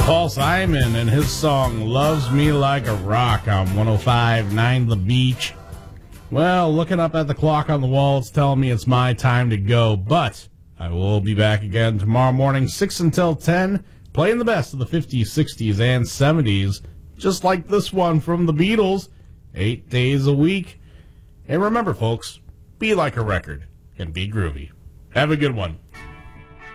Paul Simon and his song Loves Me Like a Rock on 105.9 The Beach. Well, looking up at the clock on the wall, it's telling me it's my time to go, but I will be back again tomorrow morning, 6 until 10, playing the best of the 50s, 60s, and 70s, just like this one from the Beatles, 8 days a week. And remember, folks, be like a record and be groovy. Have a good one.